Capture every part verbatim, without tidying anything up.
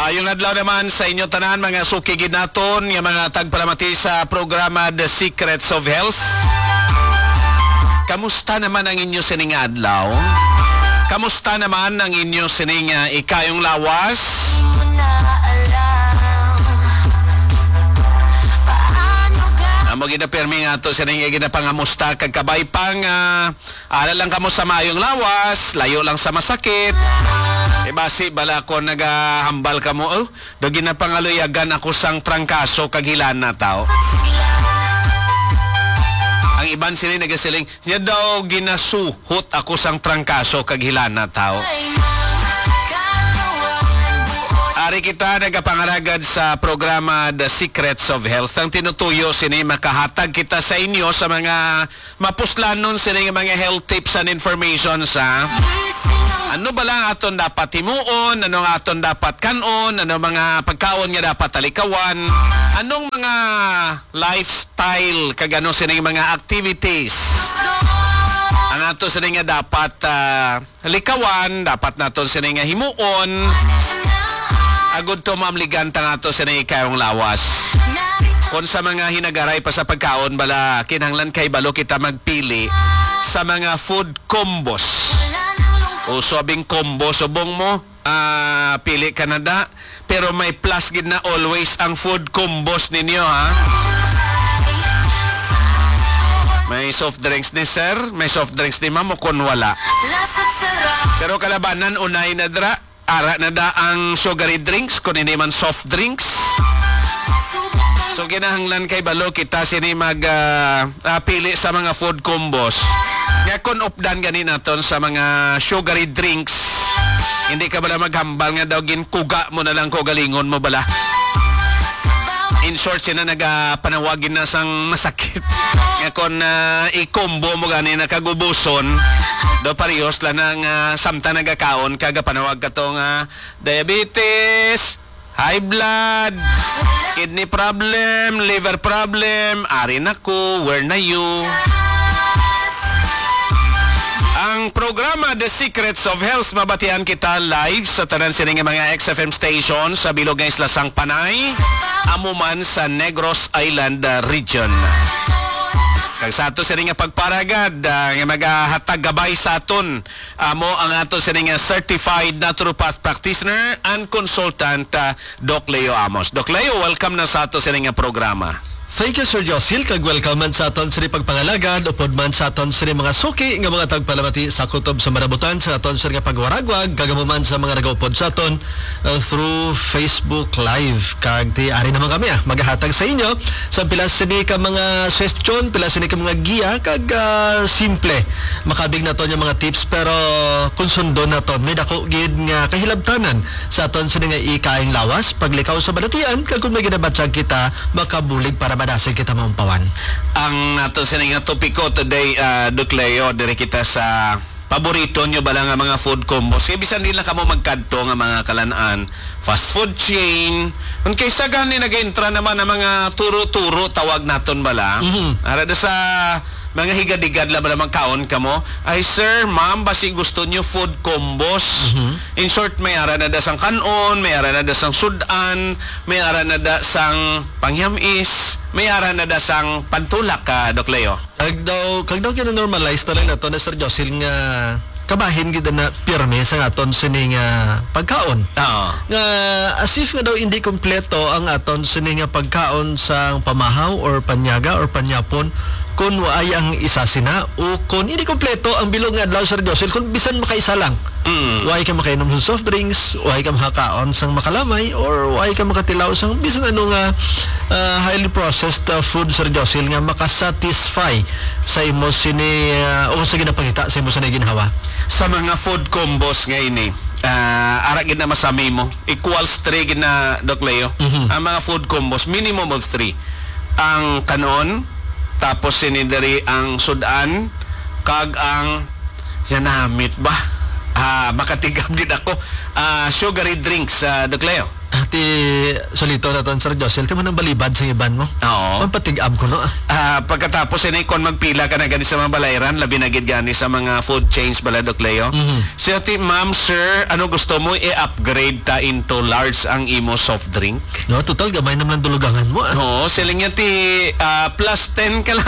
Maayong adlaw naman sa inyo tanan mga sukigid naton nga mga tagpalamati sa programa The Secrets of Health. Kamusta naman ang inyo sining adlaw? Kamusta naman ang inyo sining uh, ikayong lawas? Amo ginapermi nga to sining ginapangamusta kag kabay pang uh, ala lang kamo sa maayong lawas, layo lang sa masakit. E basi bala ko nagahambal ka mo, oh, do ginapangaluyagan ako sang trangkaso kagilan na tao. Ang iban sila nagasiling, niya daw ginasuhot ako sang trangkaso kagilan na tao. Ari kita nagapangaragad sa programa The Secrets of Health. Ang tinutuyo sini makahatag kita sa inyo sa mga mapuslanon sini mga health tips and information sa ano ba lang aton dapat himuon, ano nga aton dapat kanon, ano mga pagkaon nga dapat talikawan, anong mga lifestyle kagano sini mga activities ang ato sini nga dapat uh, likawan, dapat naton sini nga himuon. Agud to mamliganta nga to sa ikayong lawas. Kung sa mga hinagaray pa sa pagkaon, bala kinahanglan kay balo kita magpili sa mga food combos. O sabing combo, subong mo, uh, pili ka na da. Pero may plus gid na always ang food combos ninyo, ha? May soft drinks ni sir, may soft drinks ni ma'am, o kun wala. Pero kalabanan, unay na dra. Ara na da ang sugary drinks, kung hindi man soft drinks. So kinahanglan kay balo kita sini mag uh, uh, pili sa mga food combos. Nga kung updan gani naton sa mga sugary drinks, hindi ka bala maghambal nga daw ginkuga mo na lang ko galingon mo bala. In short, sina nagapanawagin na sang masakit. Nga kung uh, i-combo mo gani na kagubuson, do parehos lang ng uh, samta nagakaon kaga panawag ka tong uh, diabetes, high blood, kidney problem, liver problem, ari na ko, where na you? Ang programa The Secrets of Health mabatian kita live sa tanan sining mga X F M station sa bilog ng Isla Sang Panay, amuman sa Negros Island uh, region. Kag sa ato sining pagparagad uh, nga magahatag gabay sa aton amo uh, ang ato sining certified naturopath practitioner and consultant uh, Doc Leo Amos. Doc Leo, welcome na sa ato sining programa. Thank you, Sir Josil. Kag-welcome man sa aton sini pagpangalagad upod man sa aton sini mga suki nga mga tagpalamati sa kutob sa marabutan sa aton sini nga pagwaragwag kagamuman sa mga nagaupod sa aton uh, through Facebook Live. Kag ti ari naman kami ah, maghahatag sa inyo sa pila sini ka mga suggestion, pila sini ka mga giya kag uh, simple makabig naton yung mga tips pero kung sundo naton may dako gid nga kahilabtanan sa aton sini nga ikaing lawas paglikaw sa balatian kag kung may ginabatsag kita makabulig para dasig kita maumpawan. Ang ato sining nga topiko today, uh, Doc Leo, dire kita sa paborito nyo bala nga mga food combos. Kaya bisan din lang kamo magkadto nga mga kalanaan, fast food chain. Kung kaysa gani nag-intra naman ang mga turo-turo tawag naton bala. Mm-hmm. Ara sa mga higadigad lang naman kaon ka mo. Ay sir, ma'am, basi gusto nyo food combos. Mm-hmm. In short, may ara na da sang kanon, may ara na da sang sudan, may ara na da sang pangyamis, may ara na da sang pantulak ka, Doc Leo. Kag daw, kag daw kina-normalize na lang na to na Sir Josil nga kabahin gid na pirmi sa aton sining uh, pagkaon. Oo. Nga as if nga daw hindi kompleto ang aton sining nga pagkaon sa pamahaw or panyaga or panyapon kung waay ang isa sina o kung hindi kompleto ang bilog nga adlaw Sir Josil kung bisan makaisa lang. Mm. Waay ka makainom sa soft drinks, waay ka makakaon sang makalamay or waay ka makatilaw sang bisan ano nga uh, highly processed uh, food Sir Josil nga makasatisfy sa imo sini uh, o sa ginapakita sa imo sa ginhawa. Sa mga food combos nga ini, uh, ara gid na masami mo equals three gid na, Doc Leo. Mm-hmm. Ang mga food combos minimum of three. Ang kanon, tapos sinidari ang sudan, kag ang yanamit ba? Ah, makatigab gid ako. Ah, sugary drinks, uh, Doc Leo. Ati solito na ton Sir Josel, ti mo nang balibad sa iban mo. Oo. Pampatig-ab ko no. ah. Ah, pagkatapos ini kon magpila ka na gani sa mga balayran, labi na gid gani sa mga food chains bala Doc Leo. Mhm. Siya ti, ma'am, sir, ano gusto mo i-upgrade ta into large ang imo soft drink? No, total gamay naman ang dulugangan mo. Ah. Oo, siling yan ti ah, plus ten ka lang.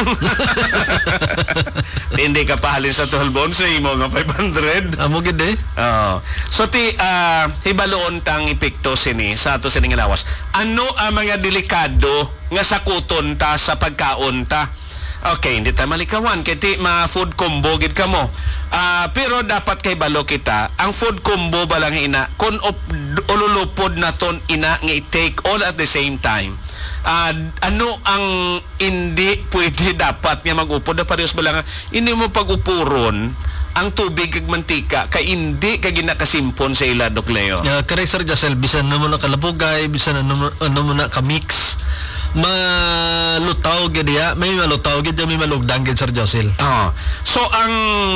Hindi ka pahalin sa tuhulbon sa imo nga five hundred. Amo gid eh. Oo. So ti ah, hibaloon tang epekto sini sa ato sining lawas. Ano ang mga delikado nga sakuton ta sa pagkaon ta? Okay, hindi ta malikawan kay ti mga food combo gid kamo. Ah, pero dapat kay balo kita, ang food combo ba lang ina kun op- ululupod na ton ina nga i-take all at the same time. Ah, ano ang hindi pwede dapat nga mag-upod na parehas ba lang hindi mo pag-upuron ang tubig kag mantika kay hindi ka ginakasimpon sa ila Doc Leo. Uh, correct Sir Josel, bisan na mo na kalabugay, bisan na mo, ano mo na ka-mix, malutaw gid ya, may malutaw gid may malugdang gid Sir Josel. Oh. So ang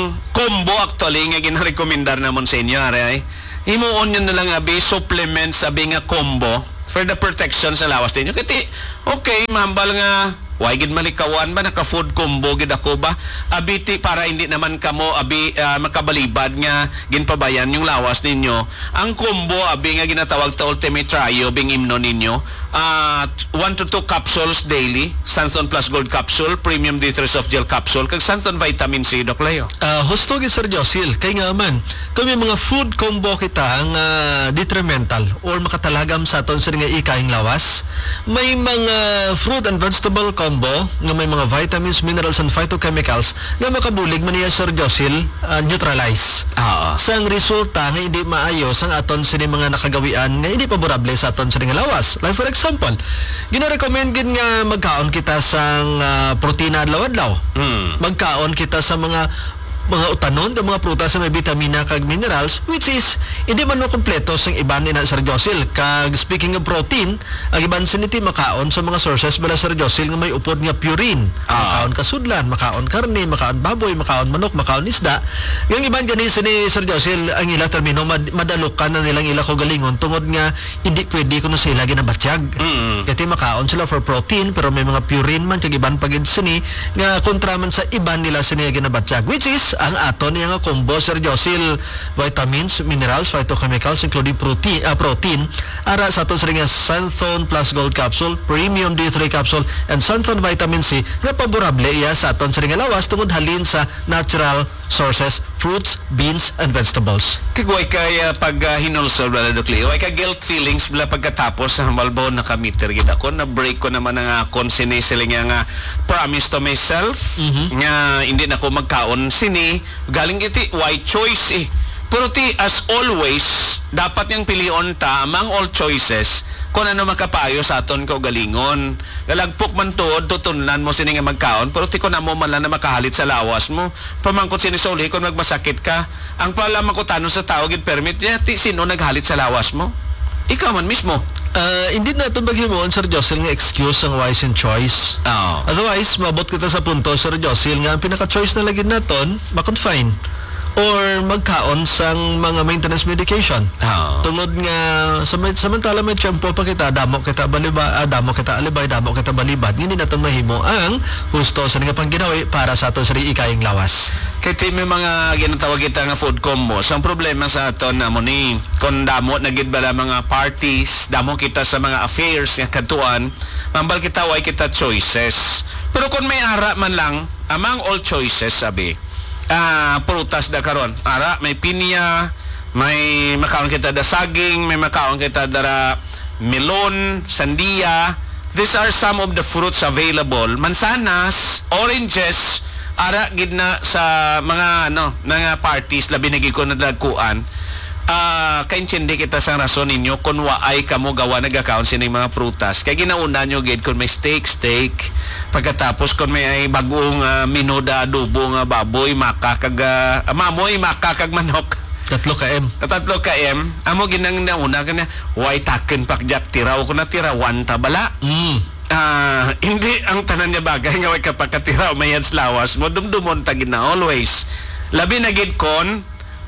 combo actually nga ginarekomendar namon sa inyo ay himuon nyo na lang abi supplement sabi nga combo for the protection sa lawas ninyo. Kati okay mambal nga why gid malikawan ba naka food combo gid ako ba abiti para hindi naman kamo abi uh, makabalibad nga ginpabayan yung lawas ninyo. Ang combo abi nga ginatawag ta ultimate trio bing imno ninyo uh, one to two capsules daily, Santon Plus Gold capsule, Premium D three Soft Gel capsule kag Santon Vitamin C Doc Leo. Uh, husto gid Sir Josel, kay nga man kung may mga food combo kita ang uh, detrimental or makatalagam sa aton sa nga ikaing lawas, may mga fruit and vegetable combo nga may mga vitamins, minerals and phytochemicals nga makabulig man niya Sir Josel uh, neutralize. Ah. Sang resulta nga hindi maayos ang aton sini mga nakagawian nga hindi favorable sa aton sini nga lawas. Like for example, gina-recommend gid nga magkaon kita sang uh, protina adlaw-adlaw. Hmm. Magkaon kita sa mga mga utanon, mga prutas sa may vitamina kag minerals, which is hindi man no kompleto sang iban ni na Sir Josel. Kag speaking of protein, ang iban siniti makaon sa mga sources bala Sir Josel nga may upod nga purine. Ah. Makaon kasudlan, makaon karne, makaon baboy, makaon manok, makaon isda. Yung iban gani sini Sir Josel ang ila termino mad- madalukan na nilang ila ko galingon tungod nga hindi pwede kuno sila ginabatyag. Mm. Kati makaon sila for protein pero may mga purine man kag iban pagid sini nga kontra man sa iban nila sini ginabatyag, which is ang aton niya nga combo Sir Josel, vitamins, minerals, phytochemicals including protein, uh, protein ara sa aton sila nga Santon Plus Gold capsule, Premium D three capsule and Santon Vitamin C nga paborable iya sa aton sila nga lawas tungod halin sa natural sources, fruits, beans and vegetables. Kagway kay uh, pag uh, hinulsol bala Doc Leo, way ka guilt feelings bala pagkatapos sa malbaw nakamiter gid ako na break ko naman ang akon sini sila nga promise to myself Mhm. nga hindi na ko magkaon sini galing iti why choice eh. Pero ti as always dapat niyang pilion ta among all choices kung ano makapayo sa aton kaugalingon. Galagpok man tuod tutunan mo sini nga magkaon pero ti ko na mo man lang na makahalit sa lawas mo. Pamangkot sini sa uli kung magmasakit ka. Ang pala makutano sa tao gid permit niya ti sino naghalit sa lawas mo? Ikaw man mismo. Uh, hindi na itong baghimon Sir Josel nga excuse ang wise and choice. Oo. Otherwise, mabot kita sa punto Sir Josel nga ang pinaka-choice na lagi naton ma-confine or magkaon sang mga maintenance medication. Oo. Tungod nga sam- samantala may tiyempo pa kita damo kita baliba ah, damo kita alibay damo kita balibad hindi naton mahimo ang husto sa nga pangginawi para sa aton sa ikaing lawas. Kaya ti may mga ginatawag kita nga food combos. Ang problema sa aton na mo ni kung damo nagid bala mga parties, damo kita sa mga affairs nga katuan, mambal kita way kita choices. Pero kung may ara man lang, among all choices sabi, ah, prutas da karon. Ara may pinya, may makaon kita da saging, may makaon kita da melon, sandia. These are some of the fruits available. Mansanas, oranges, ara gid na sa mga ano nga parties labi nagi ko nadagkuan. Ah, uh, kaintindi kita sa rason ninyo kung waay kamo gawa nagakaon sining mga prutas. Kay ginauna nyo gid kung may steak, steak. Pagkatapos kung may ay bagong uh, minuda adobo nga baboy, maka kag uh, mamoy, maka kag manok. Tatlo ka M. Tatlo ka M. Amo ginang nauna kana, why taken pakjak tiraw ko na tirawan ta bala. Mm. Ah, hindi ang tanan niya bagay nga way kapag katira o mayans lawas mo dumdumon tagid na always. Labi na gid kon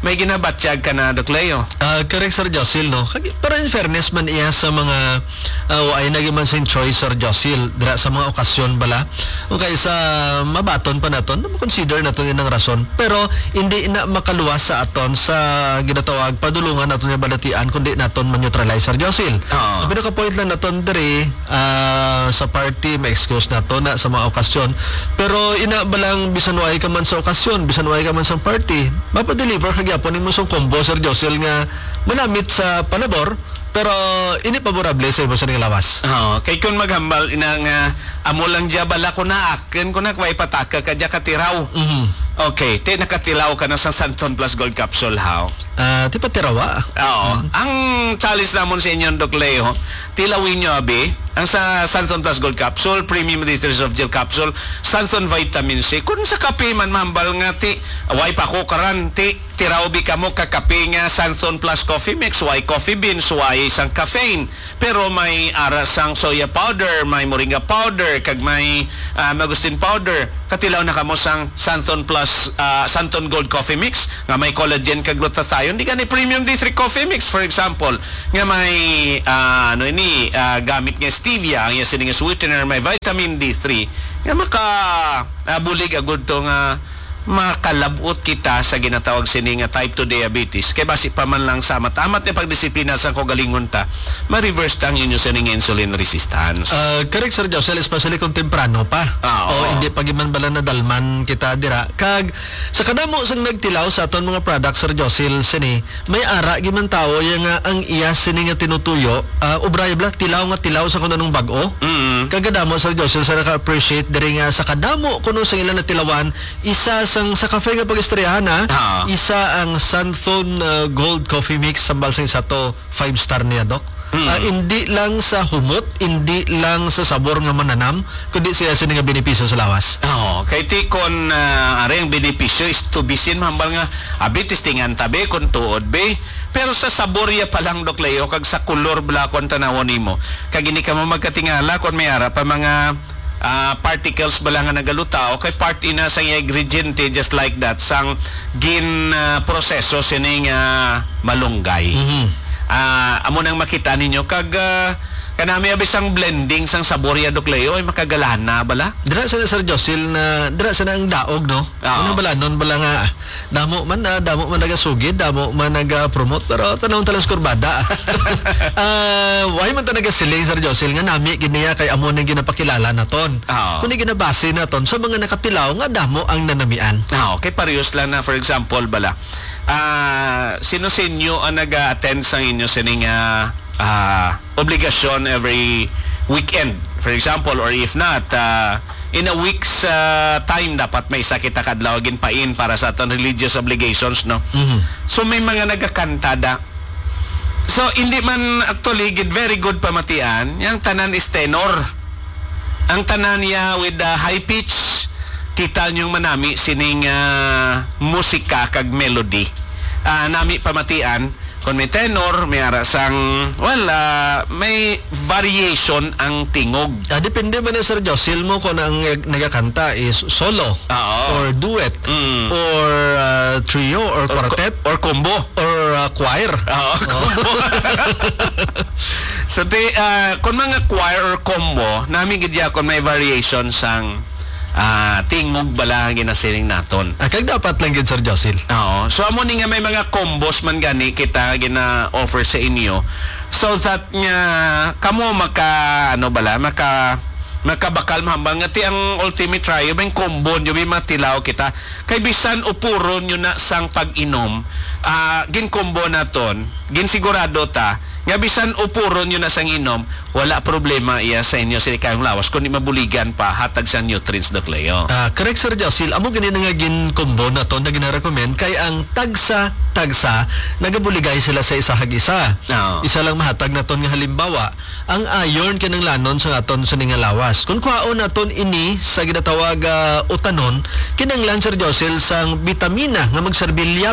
may ginabatyag ka na, Doc Leo. Ah, correct, Sir Josil, no? Kag- Pero in fairness man iya sa mga uh, ay nagiman sin choice, Sir Josil, dira sa mga okasyon bala. O kay sa mabaton pa naton, na consider naton inang rason. Pero hindi na makaluwas sa aton sa ginatawag padulungan naton nga balatian kundi naton ma-neutralize, Sir Josil. Oo. Ang pinaka-point lang naton diri ah, sa party, may excuse naton na sa mga okasyon. Pero ina balang bisan way ka man sa okasyon, bisan way ka man sa party, mapadeliver kagyapon nimo sa combo, Sir Josil, nga malamit sa palabor pero ini paborable sa imo sa ning lawas. Oo. Kay kun maghambal inang uh, amo lang diya bala ko na akin ko na way pataka ka diya katiraw. Mhm. Okay, te nakatilaw ka na sa Santon Plus Gold Capsule how? Ah, ti patirawa. Oo. Ang challenge namon sa inyo, Doc Leo, tilawin nyo, abi, ang sa Sanson Plus Gold Capsule, Premium Distillers of Gel Capsule, Sanson Vitamin C. Kung sa kape man, mambal nga, ti, way pa ko karan, ti, tirawbi ka mo kakape nga Sanson Plus Coffee Mix, way coffee beans, way isang caffeine. Pero may aras sang soya powder, may moringa powder, kag may uh, magustin powder. Katilaw na kamo sang Santon Plus, uh, Santon Gold Coffee Mix, nga may collagen kag glutathione. Di ka ni Premium D three Coffee Mix, for example, nga may uh, ano ini uh, gamit nga stevia, ang yasin nga sweetener, may vitamin D three, nga maka uh, bulig agud to nga makalabot kita sa ginatawag sini nga type two diabetes. Kay basi pa man lang sa matamat na pagdisiplina sa kogalingon ta, ma-reverse ta ang inyo sa ning insulin resistance. Uh, correct, Sir Josel, especially kung temprano pa. Ah, o oo. hindi pagiman bala na dalman kita dira. Kag sa kadamo sang nagtilaw sa aton mga products, Sir Josel, sini may ara giman tawo yang nga ang iya sini nga tinutuyo, uh, ubray bla tilaw nga tilaw sa kuno nung bag-o. Mm. Kagadamo, Sir Josel, sa naka-appreciate diri nga sa kadamo kuno sa ilan na tilawan, isa sang sa cafe nga pag-istoryahan, ha? Ah. Isa ang Santon uh, Gold Coffee Mix sambal sing sa to five star niya, Doc. Mm. Ah, hindi lang sa humot, hindi lang sa sabor nga mananam, kundi siya sini nga benepisyo sa lawas. Oo, kay ti kon uh, are ang benepisyo is tubisin mahambal nga abi tistingan tabi kon tuod be. Pero sa saborya pa lang, Doc Leo, kag sa kulor bla kon tanawon nimo. Kag ini ka mo magkatingala kon may ara pa mga uh, particles bala nga nagalutaw kay part ina sa ingredient just like that sang gin uh, proseso sining uh, malunggay. Mhm. Ah, amo nang makita ninyo kag uh, kanami abisang blending sang saborya, Doc Leo, ay makagalana bala. Dira sa Sir Josil na dira sa ang daog, no? Oo. Ano bala non bala nga damo man na damo man nagasugid, damo man naga-promote pero tanong talas kurbada. Ah, why man ta nagasiling, Sir Josil, nga nami giniya kay amo ning ginapakilala naton. Oo. Kung ginabase naton sa mga nakatilaw nga damo ang nanamian. Ah, okay, parehas lang na, for example bala. Ah, sino sa inyo ang nag-attend sa inyo sining uh, uh, obligasyon every weekend, for example, or if not, uh, in a week's uh, time dapat may sakit na kadlaw ginpain para sa aton religious obligations, no? Mhm. So may mga nagakantada. So hindi man actually gid very good pamatian, yang tanan is tenor. Ang tanan niya with the high pitch, kita niyong manami sining uh, musika kag melody. Uh, nami pamatian kung may tenor, may ara sang well, uh, may variation ang tingog. Ah, depende man na, Sir Josil, mo kung ang nag- nagakanta is solo Oo. or duet Mm. or uh, trio or quartet or combo. or uh, choir. Oo, combo. So ti uh, kung mga choir or combo, nami gid ya kung may variation sang ah tingog bala ang ginasiling naton. Ah, kag dapat lang gid, Sir Josil. Oo. So amo ni nga may mga combos man gani kita gina-offer sa inyo so that nga kamo maka ano bala maka makabakal mahambang nga ti ang ultimate trio may combo nyo may matilaw kita kay bisan upuron nyo na sang pag-inom ah gin combo naton gin sigurado ta nga bisan upuron nyo na sang inom wala problema iya sa inyo sa kayong lawas kundi mabuligan pa hatag sa nutrients, Doc Leo. Ah, correct, Sir Josil. Amo gani nga gin combo na to na gina-recommend kay ang tagsa tagsa nagabuligay sila sa isa hag isa. Oo. Isa lang mahatag naton nga halimbawa, ang iron kanang lanon sa aton sa nga lawas. Kung kuhaon naton ini sa ginatawag uh, utanon, kinanglan, Sir Josil, sang bitamina nga magserbilyabe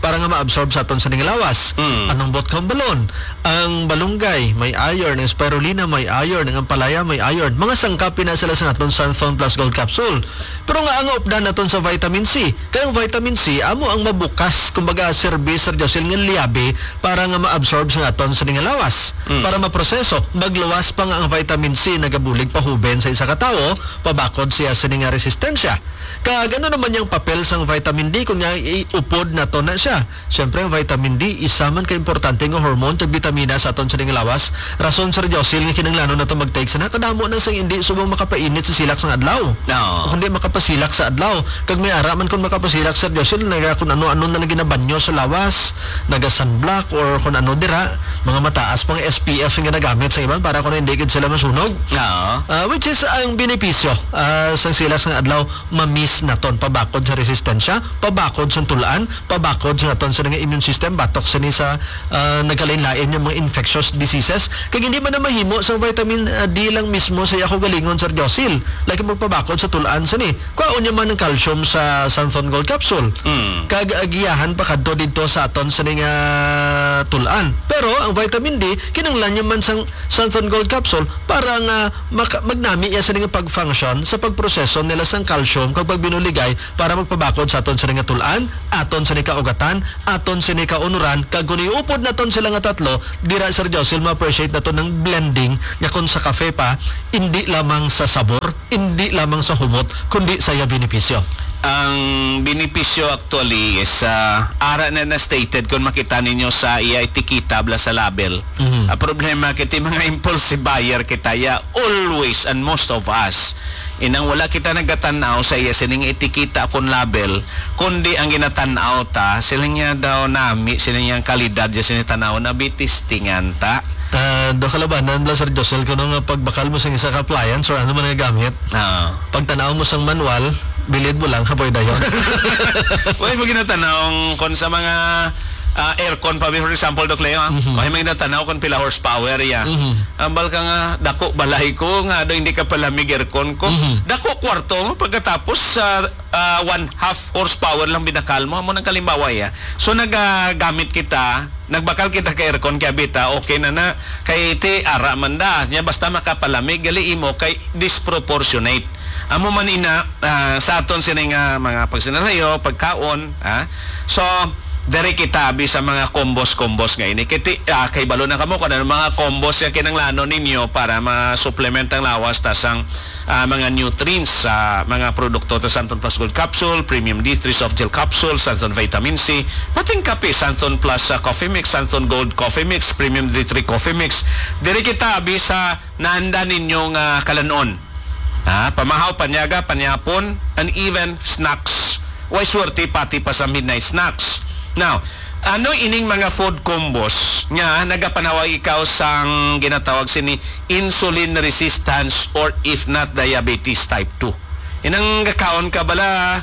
para nga ma-absorb sa aton sa ning lawas. Mm. Anong bot kang balon? Ang balunggay may iron, ang spirulina may iron, ang ampalaya may iron. Mga sangkapin na sila sa aton Santhon Plus Gold Capsule. Pero nga ang opdan naton sa vitamin C. Kaya ang vitamin C amo ang mabukas kumbaga service Sir Josil nga liabe para nga ma-absorb sa aton sa ning lawas. Mm. Para maproseso, magluwas pa nga ang vitamin C nagabulig pahuben sa isa ka tawo, pabakod siya sa ning resistensya. Kag ano naman yung papel sa vitamin D kung nga iupod na to na siya. Siyempre ang vitamin D isa man ka importante nga hormone tag vitamina sa aton sa ning lawas. Rason Sir Josil nga kinahanglan na to mag-take sa na kadamo na sang hindi subong makapainit sa silak sa adlaw. No. Kundi makapasilak sa adlaw. Kag may ara man kun makapasilak Sir Josil naga kun ano-ano na lang ginabanyo sa lawas, naga sunblock or kun ano dira, mga mataas pang S P F nga nagamit sa iban para kun hindi gid sila masunog. No. Uh, which is ang benepisyo uh, sa silak sa adlaw mamis naton pabakod sa resistensya, pabakod sa tulaan, pabakod sa naton sa nga immune system batok sa ni sa uh, nagkalain-lain yung mga infectious diseases. Kag hindi man na mahimo sa vitamin uh, D lang mismo sa ako galingon Sir Josil. Like magpabakod sa tulaan sa ni. Kuhaon niya man ng calcium sa Santhon Gold Capsule. Mm. Kag agiyahan pa kadto dito sa aton sa ning uh, tulaan. Pero ang vitamin D kinahanglan niya man sang Santhon Gold Capsule para nga maka, magnami iya sa ning pag-function sa pagproseso nila sang calcium kapag binuligay para magpabakod sa aton sa ning tulaan, aton sa ning kaugatan, aton sa ning kaunuran. Kag kun iupod naton sila nga tatlo, dira Sir Josil ma-appreciate naton ng blending nga kun sa kafe pa, hindi lamang sa sabor, hindi lamang sa humot, kundi sa iya benepisyo. Ang benepisyo actually is uh, ara na na stated kung makita ninyo sa iya etiketa bla sa label. Mhm. Ang problema kiti mga impulsive buyer kita ya always and most of us inang wala kita nagatanaw sa iya sining etiketa kon label kundi ang ginatanaw ta sila niya daw nami sila niyang kalidad ya sinitanaw na bitistingan ta. Uh, do kalabanan bla Sir Josil kuno nga pagbakal mo sa isa ka appliance or ano man nga gamit. Ah. Pagtanaw mo sang manual, bilid mo lang kapoy dayon. Wala mo ginatanaw kon sa mga uh, aircon pa for example Doc Leo, mm-hmm. May mga ginatanaw kon pila horsepower ya. Mm-hmm. Ambal ka nga dako balay ko nga do hindi ka palamig aircon ko. Mm-hmm. Dako kwarto mo pagkatapos sa uh, one half horsepower lang binakal mo amo nang kalimbawa ya. So nagagamit kita nagbakal kita kay aircon kay bita okay na na kay iti ara man da nya basta makapalamig gali imo kay disproportionate amo man ina uh, sa aton sini nga mga pagsinarayo pagkaon ha so dere kita abi sa mga combos-combos nga ini kiti ah, kay balo na kamo kada mga combos nga kinanglano ninyo para ma-supplement ang lawas tasang uh, mga nutrients sa uh, mga produkto ta Santhon Plus Gold Capsule, Premium D three Soft Gel Capsule, Santhon Vitamin C, pating kape Santhon Plus uh, Coffee Mix, Santhon Gold Coffee Mix, Premium D three Coffee Mix. Dere kita abi sa naanda ninyong uh, kalanon. Ha, pamahaw, panyaga, panyapon, and even snacks. Why swerte pati pa sa midnight snacks. Now, ano ining mga food combos nga nagapanawag ikaw sang ginatawag sini insulin resistance or if not diabetes type two. Inang gakaon ka bala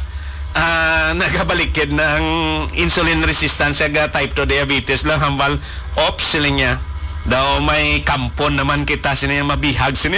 uh, nagabalikid ng insulin resistance ga type two diabetes lang hambal ops sila niya. Daw may kampon naman kita sini mabihag sini.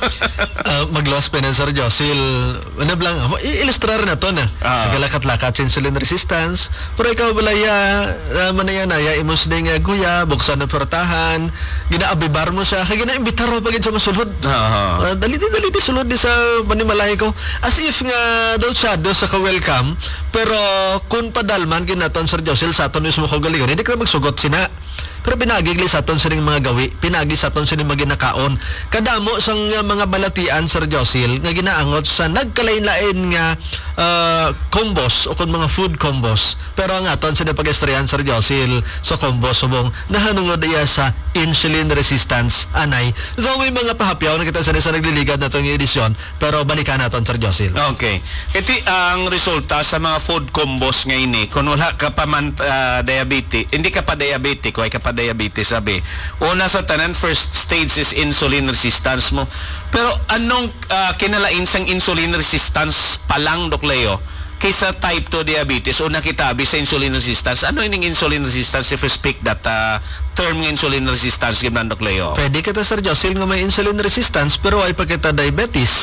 uh, Maglos pa na Sir Josil. Ano blang, i-illustrar na to na. Uh. Nagalakat-lakat sa insulin resistance. Pero ikaw balaya, uh, manaya na, ya imos din nga guya, buksan na portahan, ginaabibar mo siya, kaya ginaimbitar mo pagin sa masulod. Uh-huh. Uh, dali-dali sulod di sa panimalay ko. As if nga daw siya, daw sa ka-welcome, pero kung padalman, ginaton Sir Josil, sa aton mismo ko galingon, hindi ka magsugot sina. Pero pinagigli sa aton sining mga gawi, pinagi sa aton sining mga ginakaon. Kadamo sang uh, mga balatian Sir Josil nga ginaangot sa nagkalain-lain nga uh, combos o kung mga food combos. Pero ang aton sina pag-istriyan Sir Josil sa combos subong nahanungod iya sa insulin resistance anay. Though may mga pahapyaw na kita sa sa nagliligad na itong edisyon, pero balikan naton Sir Josil. Okay. Iti ang resulta sa mga food combos ngayon eh, kung wala ka pa man uh, diabetes, hindi ka pa diabetic, wala ka pa diabetes sabi. Una sa tanan, first stage is insulin resistance mo. Pero anong uh, kinalain sang insulin resistance pa lang, Doc Leo, kaysa type two diabetes o nakitabi sa insulin resistance? Ano yung insulin resistance if we speak that uh, term ng insulin resistance, gimnan, Doc Leo? Pwede kita Sir Josil nga may insulin resistance pero ay pa kita diabetes.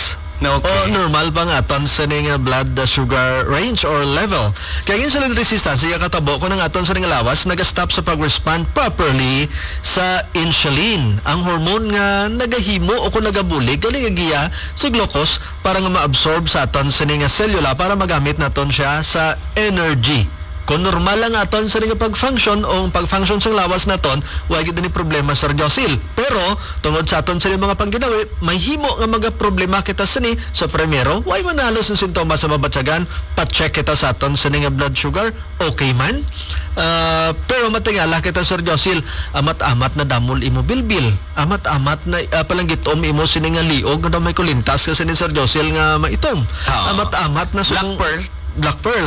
Okay. O normal pa nga aton sa ning blood sugar range or level. Kaya insulin resistance iya katabo ko ng aton sa ning lawas naga-stop sa pag-respond properly sa insulin. Ang hormone nga nagahimo o kung nagabulig gali giya sa glucose para nga ma-absorb sa aton sa ning cellula para magamit naton siya sa energy. Kung normal lang aton sa ring pag-function o pag-function sa lawas naton, wala gid ni problema Sir Josil. Pero tungod sa aton sa mga pangginawi, may himo nga mga problema kita sini. So primero, why manalo sa sintomas sa mabatsagan? Pa-check kita sa aton sa ning blood sugar. Okay man. Uh, pero matingala kita Sir Josil, amat-amat na damol imo bilbil. Amat-amat na uh, palanggitom imo sini nga liog nga may kulintas kasi ni Sir Josil nga maitom. Oh. Amat-amat na Black pearl. Black Pearl.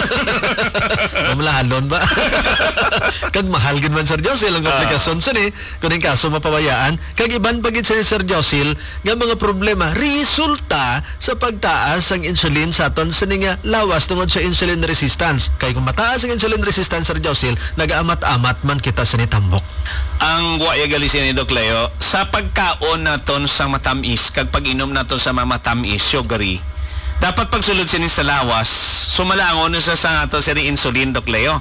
Mamlahalon ba? Kag mahal gid man Sir Josil ang aplikasyon sa ni kuning kaso mapawayaan kag iban pagid sa ni Sir Josil nga mga problema resulta sa pagtaas ang insulin sa aton sa nga lawas tungod sa insulin resistance. Kay kung mataas ang insulin resistance Sir Josil, nagaamat-amat man kita sa ni tambok. Ang guaya galisin ni Doc Leo, sa pagkaon naton sa matamis kag pag-inom naton sa mga matamis sugary, dapat pagsulod sinin sa lawas, sumalangon na sa sa ato sa insulin, Doc Leo.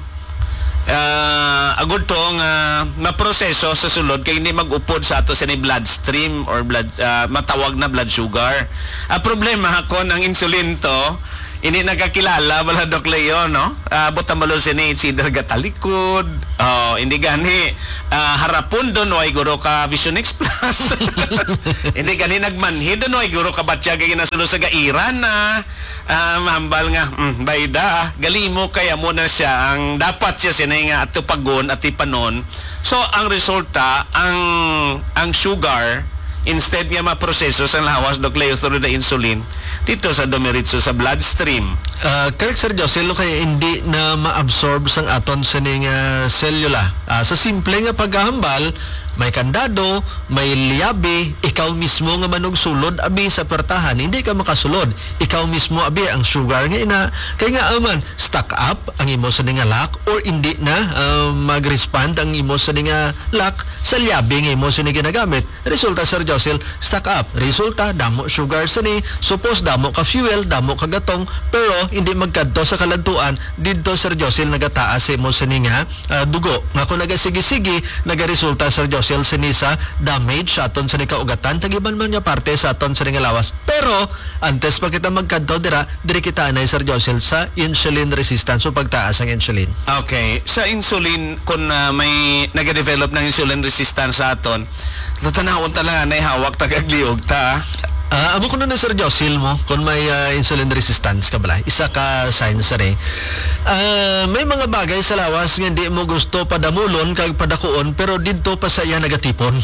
Uh, agud to nga maproseso sa sulod kay hindi mag-upod sa ato sa bloodstream or blood uh, matawag na blood sugar. Ang problema hakon ang insulin to hindi nakakilala wala Doc Leo, no? Uh, buta malo sini either gatalikod, oh, hindi gani uh, harapon doon way guro ka Vision X Plus. Hindi gani nagmanhid doon way guro ka batya kay nasulo sa gairan na uh, mahambal nga mm, bayda galimo kaya mo na siya ang dapat siya sinay nga ato pagon at ipanon. So ang resulta ang ang sugar instead nga maproseso sa lawas Doc Leo through the insulin dito sa dumiritso sa bloodstream. Uh, correct Sir Josil, kaya hindi na ma-absorb sang aton sa ning uh, cellula. Uh, sa simple nga paghahambal, may kandado, may liyabi, ikaw mismo nga manog sulod abi sa pertahan, hindi ka makasulod. Ikaw mismo abi ang sugar nga ina. Kaya nga aman, stock up ang imo sa ning lock or hindi na uh, mag-respond ang imo sa ning lock sa liyabi nga imo sa ning ginagamit. Resulta Sir Josil, stock up. Resulta damo sugar sa ni. Suppose damo ka fuel, damo ka gatong, pero hindi magkadto sa kaladtuan didto Sir Josil nagataas sa imo sa ning uh, dugo. Nga kung nagasigi-sige, nagaresulta Sir Josil sinisa damage sa aton sa ni kaugatan tagiban man nga parte sa aton sa ning lawas. Pero antes pa kita magkadto dira, diri kita anay Sir Josil sa insulin resistance o pagtaas ang insulin. Okay, sa insulin kung uh, may nag-develop ng insulin resistance sa aton, tatanawon talaga na hawak tagagliog ta. Ah, uh, amo ko na Sir Josil mo kung may uh, insulin resistance ka bala. Isa ka sign sa re. Uh, may mga bagay sa lawas nga hindi mo gusto padamulon kag padakuon pero didto pa sa iya nagatipon.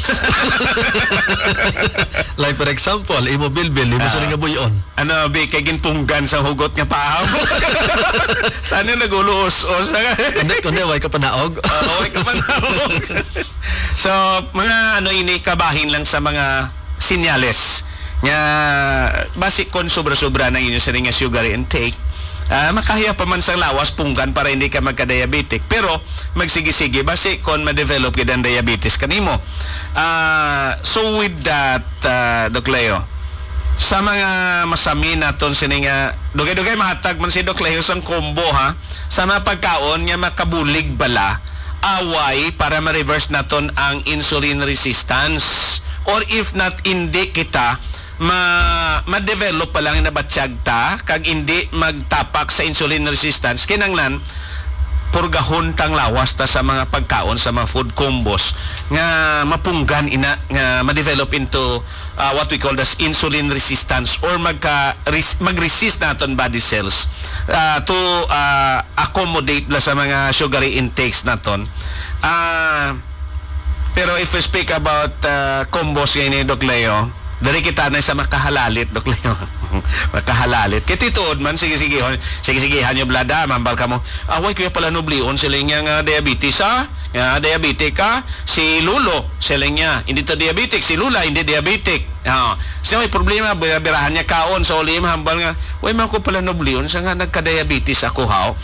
Like for example, imo bilbil, imo uh, sa nga buyon. Ano bi kay ginpunggan sa hugot nga paaw. Tani naguluos-os. Kundi kundi way ka panaog. Oo, way ka panaog. So, mga ano ini kabahin lang sa mga sinyales nga basic kon sobra-sobra ng inyo sa nga sugar intake, uh, makahiya pa man sa lawas punggan para hindi ka magka-diabetic, pero magsigi-sige basic kon ma-develop gid ang diabetes kanimo. Uh, so with that, uh, Doc Leo, sa mga masami naton sini nga dugay-dugay mahatag man si Doc Leo sang combo ha sa mga pagkaon nga makabulig bala away para ma-reverse naton ang insulin resistance, or if not hindi kita ma ma-develop pa lang na batsyag ta kag hindi magtapak sa insulin resistance kinanglan purgahon tang lawas ta sa mga pagkaon sa mga food combos nga mapunggan ina nga ma-develop into uh, what we call as insulin resistance or magka res, mag-resist naton body cells uh, to uh, accommodate la sa mga sugary intakes naton. Uh, pero if we speak about uh, combos ngayon ni Doc Leo, dari kita na sa makahalalit, Doc Leo. Makahalalit. Kaya tituod man, sige-sige, sige-sige, hanyo blada, mambal ka mo. Away, kaya pala nublion, sila nga nga diabetes, ha? Nga, diabetic ka, si Lulo, sila nga, hindi to diabetic, si Lula, hindi diabetic. Uh, so, may problema, birahan niya kaon sa ulim, hambal nga, way, man ko pala nublion, sa nga nagka-diabetes ako, ha?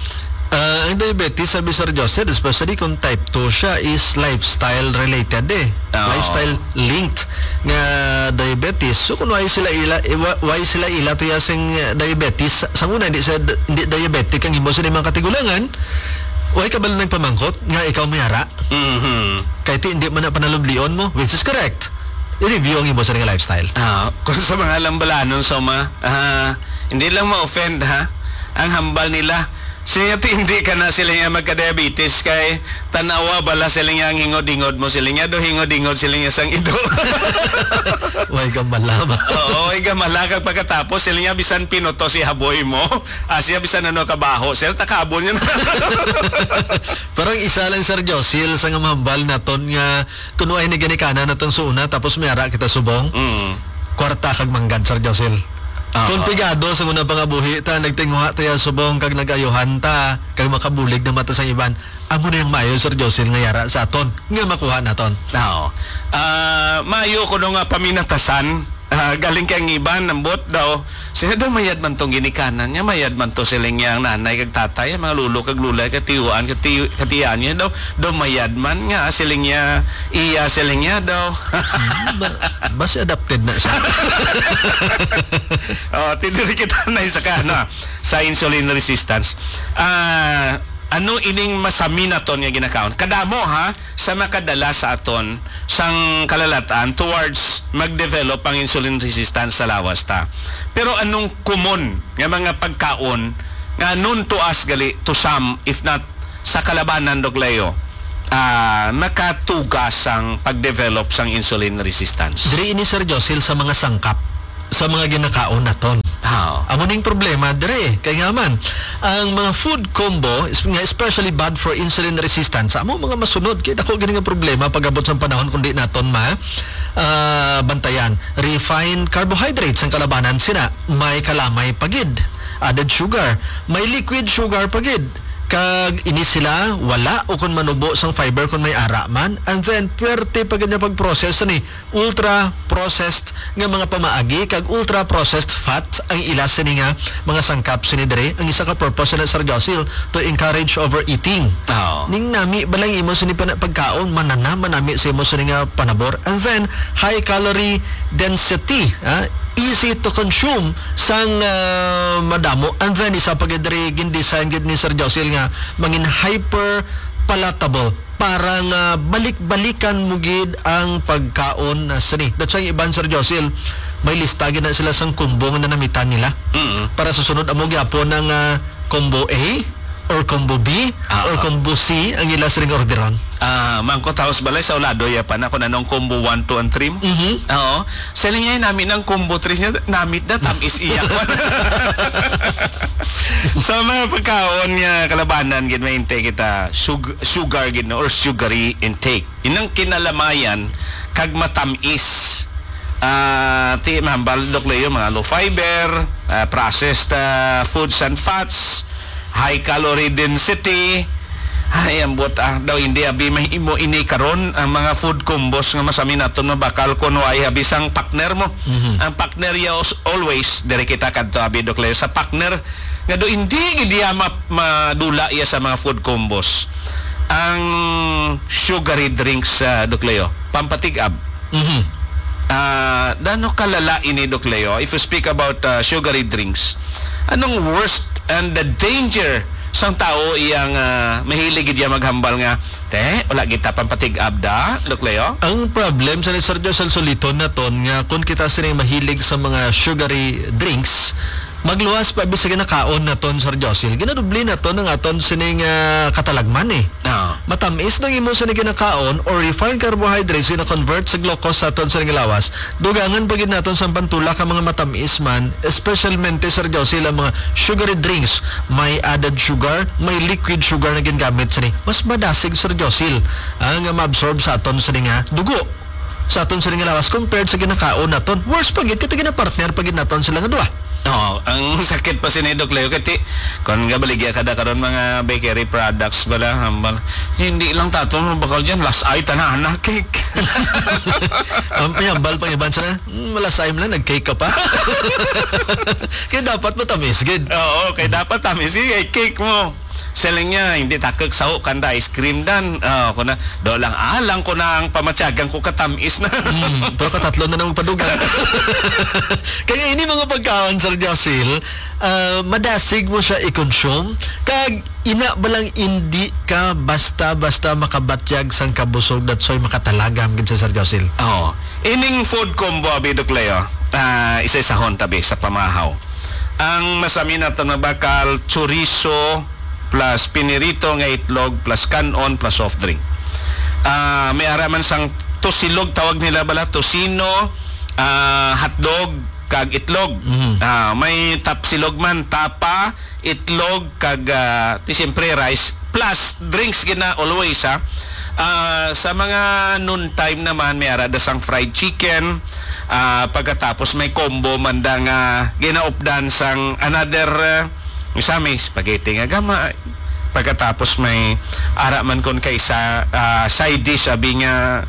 Ah, ang diabetes, sabi Sir Joseph, especially kung type two siya, is lifestyle related eh. Oo. Lifestyle linked nga diabetes. So kung why sila ila eh, wa- why sila ila to yasing uh, diabetes, sa una hindi siya hindi diabetic ang imo sa mga katigulangan. Why ka ba lang nagpamangkot nga ikaw mayara? Mhm. Kahit hindi man na panalublion mo, which is correct. I-review ang imo sa nga lifestyle. Ah, kung sa mga lambalanon so ma, ah, hindi lang ma-offend ha. Ang hambal nila siya hindi ka na sila nga magka-diabetes kay tanawa bala sila nga ang hingod-hingod mo sila nga do hingod-hingod sila nga sang ido. Why ka malama? Oo, ay gamalakag pagkatapos sila nga bisan pinuto si haboy mo. Ah, siya bisan ano kabaho. Sila takabon yun. Parang isa lang Sir Josil sa nga mahambal naton nga kuno ay ni ganikana natong suuna tapos mayara kita subong. Mm. Kwarta kag manggad Sir Josil. Oo. Kung pigado sa una pangabuhi ta nagtinguha tayo subong kag nagayuhan ta kag makabulig na mata sa iban. Amo na yung mayo Sir Josil nga yara sa aton nga makuha naton. Oo. Ah, mayo ko no nga paminatasan. Ah, galing kay iban nambot daw. Sila daw mayad man tong ginikanan niya, mayad man to siling yang nanay kag tatay, mga lulo kag lulay katiuan kati katiyan niya daw. Daw mayad man nga siling niya iya siling niya daw. ba- Bas adapted na siya. Oh, tiniri kita na isa ka na sa insulin resistance. Ah, ano ining masami na ton nga ginakaon? Kadamo ha sa makadala sa aton sang kalalatan towards mag-develop ang insulin resistance sa lawas ta. Pero anong common nga mga pagkaon nga nun to us gali to some if not sa kalabanan Dogleo ah nakatugas ang pag-develop sang insulin resistance? Diri ini Sir Josil sa mga sangkap sa mga ginakaon naton. How? Amo ning problema dire kay nga man ang mga food combo is nga especially bad for insulin resistance. Amo mga masunod kay dako gini nga problema pag-abot sa panahon kundi naton ma ah, bantayan. Refined carbohydrates ang kalabanan sina may kalamay pagid, added sugar, may liquid sugar pagid. Kag ini sila wala o kung manubo sang fiber kung may ara man, and then puwerte pag niya pag-process ni ultra processed nga mga pamaagi kag ultra processed fat ang ila sini nga mga sangkap sini dire. Ang isa ka purpose na Sir Josil to encourage overeating. Oh. Ning nami balang imo sini pana pagkaon manana manami sa imo sini nga panabor, and then high calorie density, ah, easy to consume sang uh, madamo, and then isa pagidri gindesign gid ni Sir Josil nga mangin hyper palatable para nga balik-balikan mo gid ang pagkaon na sini. That's why iban Sir Josil may lista gid na sila sang combo nga nanamitan nila. Mm. Para susunod amo gyapon ng uh, combo A or combo B Ah, or ah. combo C ang ila siring orderon. Ah, mangko taos balay sa ulado ya pa na kung anong combo one, two, and three mo. Mhm. Oo. Selling niya namin ng combo three niya, namit na tamis iyak. Sa mga pagkaon niya kalabanan, gid may intake kita, sugar, sugar gid no, or sugary intake. Inang kinalamayan, kag matamis. Ah, ti mahambal Dogleo, mga low fiber, ah, processed ah, foods and fats, high calorie density. Ay, ambot ah, daw hindi abi may imo ini karon ang mga food combos nga masami naton mabakal kuno ay habisang partner mo. Mhm. Ang partner ya always dire kita kadto abi Dogleo sa partner nga do hindi gid ya ma- madula ya sa mga food combos. Ang sugary drinks sa Dogleo, pampatig-ab. Mhm. Ah, dano kalala ini Dogleo if you speak about uh, sugary drinks? Anong worst and the danger sang tao iyang uh, mahilig gid iya maghambal nga te wala kita pampatig-ab da Dogleo? Ang problem sa Sir Josel Soliton na ton nga kung kita sining mahilig sa mga sugary drinks, magluwas pa bisag na kaon na ton Sir Josil. Ginadubli na ton ang aton sining uh, katalagman eh. No. Matamis nang imo sa ginakaon or refined carbohydrates na convert sa glucose sa aton sa lawas. Dugangan pagid naton sa pantula ka mga matamis man, especialmente Sir Josil ang mga sugary drinks, may added sugar, may liquid sugar na ginagamit sa ni. Mas madasig Sir Josil ang uh, ma-absorb sa aton sa nga dugo sa aton sa nga lawas compared sa ginakaon naton. Worse pagid kita gina-partner pagid naton sila nga duha. No, ang sakit pa sinay Dogleo kati kon nga baligya kada karon mga bakery products bala hambal. Hindi lang tato mo bakal diyan last ay tanan na cake. Ang payambal pang iban sana, mm, malasay mo lang, nag-cake ka pa. Kaya dapat matamis, good. Oo, kay dapat tamis sige cake mo. selling niya, hindi takag sao kanda ice cream dan. Uh, ko na, do lang alang ko na ang pamatyagan ko katamis na. Hmm, pero katatlo na namang padugan. Kaya ini mga pagkaon, Sir Josil, uh, madasig mo siya i-consume, kag ina balang hindi ka basta-basta makabatyag sang kabusog datsoy makatalagam gid sa Sir Josil. Oh, ining food combo abi Dukleo. Uh, isa-isahon tabi sa pamahaw. Ang masami na ito na bakal chorizo plus pinirito nga itlog plus kanon plus soft drink. Uh, may araman sang tosilog tawag nila bala, tosino, uh, hotdog kag itlog. Mm-hmm. Uh, may tapsilog man, tapa, itlog kag uh, siyempre rice plus drinks gina always ha. Uh, sa mga noon time naman may arada sang fried chicken. Uh, pagkatapos may combo mandang uh, ginaupdan sang another uh, isa may spaghetti nga gama. Pagkatapos may ara man kon kay sa uh, side dish abi nga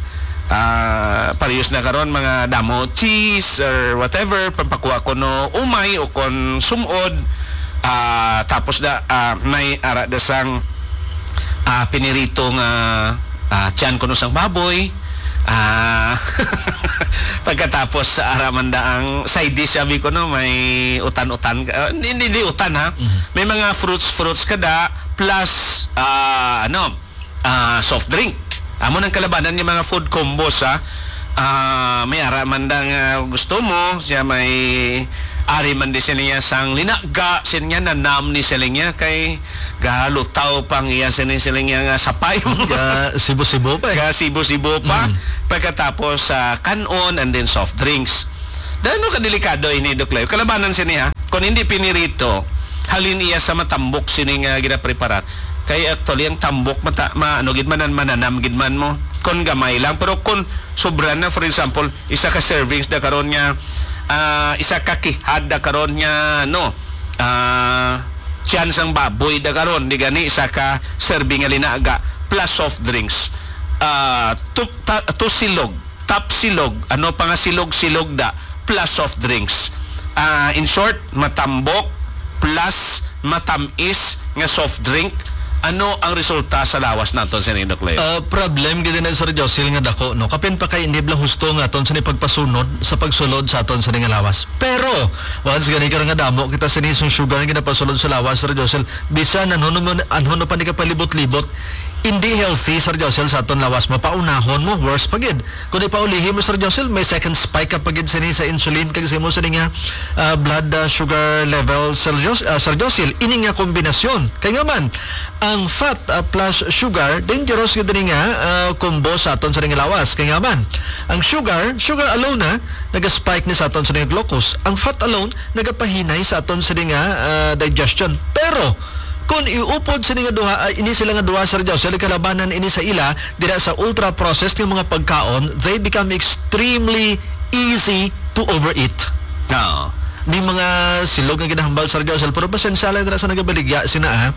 uh, parehas na karon mga damo cheese or whatever pampakuha ko no umay o kon sumod. Uh, tapos da uh, may ara da sang uh, pinirito nga uh, tiyan ko no sang baboy. Ah, pagkatapos sa araman daang side dish sabi ko no may utan-utan uh, hindi, hindi utan ha. Mm-hmm. May mga fruits fruits kada plus uh, ano uh, soft drink. Amo nang kalabanan yung mga food combos ha. Uh, may araman dang uh, gusto mo siya may ari man di sila sang linaga siya nanam ni sila kay galutaw pang iya sila sila nga sapay ga sibo-sibo pa eh. ga sibo-sibo pa. Mm. Pagkatapos sa uh, kanon and then soft drinks. Dahil ka delikado ini Dukleo kalabanan siya kung hindi pinirito halin iya sa matambok sining uh, ginapreparar kay actually ang tambok mata ma ano gid manan mananam gid man mo kon gamay lang pero kon sobra na for example isa ka servings da karon nya uh, isa ka kihad da karon nya no uh, tiyan sang baboy da karon di gani isa ka serving nga linaga plus soft drinks uh, to, ta, to silog tap silog ano pa nga silog silog da plus soft drinks uh, in short matambok plus matamis nga soft drink. Ano ang resulta sa lawas naton sa Nino Clay? Uh, problem gid na Sir Josil nga dako no. Kapin pa kay hindi bla husto nga aton sa ni pagpasunod sa pagsulod sa aton sa nga lawas. Pero once gani ka nga damo kita sa nisong sugar nga ginapasulod sa lawas Sir Josil, bisan anhono man anhono pa ni ka palibot-libot hindi healthy Sir Josil sa aton lawas mapaunahon mo worse pagid. Kun ipaulihi mo Sir Josil may second spike ka pagid sa ni sa insulin kag sa mo sa nga uh, blood uh, sugar level Sir Josil, uh, Sir Josil ini nga kombinasyon. Kay nga man ang fat uh, plus sugar dangerous gid ni nga uh, combo sa aton sa nga lawas. Kay nga man ang sugar sugar alone na naga-spike ni sa aton sa nga glucose. Ang fat alone nagapahinay sa aton sa nga uh, digestion. Pero kung iupod sa nga duha, uh, ini sila nga duha Sir Josil, kalabanan ini sa ila, dira sa ultra-processed yung mga pagkaon, they become extremely easy to overeat. No. Di mga silog nga ginahambal Sir Josil, pero pasensyala dira sa nagabaligya, sina ah,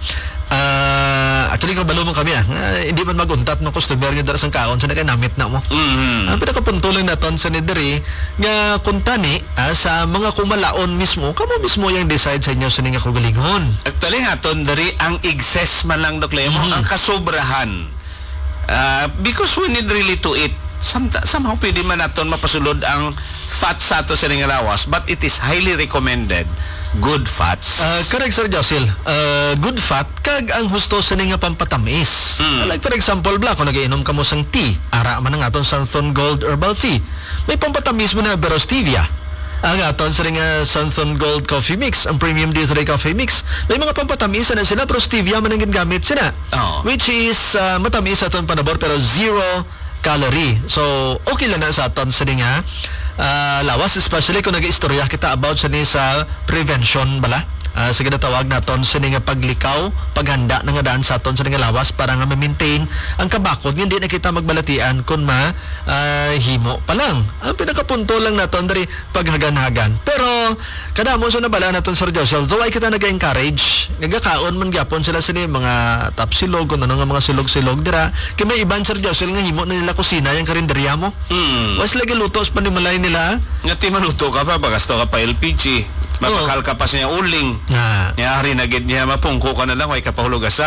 uh, actually kabalo mo kami ah, uh, hindi man maguntat no customer nga dira sa kaon, sa nakanamit na mo. Mm-hmm. Ang pinakapunto lang naton sa nidiri, nga kuntani ah, sa mga kumalaon mismo, kamo mismo yung decide sa inyo sa nga kugalingon. Actually nga ton dari ang excess man lang Dukleo mo, mm-hmm. ang kasobrahan. Uh, because we need really to eat. Some, somehow pwede man naton mapasulod ang fat sa ato sa nga lawas, but it is highly recommended good fats. Uh, correct Sir Josil. Uh, good fat kag ang husto sa nga pampatamis. Mm. Like for example, bla kung nagiinom ka mo sang tea, ara man ang aton Santhon Gold Herbal Tea. May pampatamis mo na pero stevia. Ang aton sa nga Santhon Gold Coffee Mix, ang Premium D three Coffee Mix. May mga pampatamis na sila pero stevia man ang gingamit sila. Oh. Which is uh, matamis aton panabor pero zero calorie. So, okay lang na sa aton sa nga uh, lawas, especially kung nag-istorya kita about sa ni sa prevention bala. Uh, sige na tawag naton sa nga paglikaw, paghanda na nga daan sa aton sa nga lawas para nga ma-maintain ang kabakod. Hindi na kita magbalatian kung ma uh, himo pa lang. Ang pinakapunto lang naton dari paghagan-hagan. Pero kada mo so nabala naton Sir Josil, though ay kita nag-encourage, nagakaon man gyapon sila sa ni mga tapsilog kung ano nga mga silog-silog dira. Kay may iban Sir Josil nga himo na nila kusina yung karinderya mo. Mm. Was lagi lutos pa ni malay nila. Nga ti manuto ka pa, bagasto ka pa L P G. Mapakal ka pa siya uling. Na. Yari na gid niya mapungko ka na lang way kapahulog asa.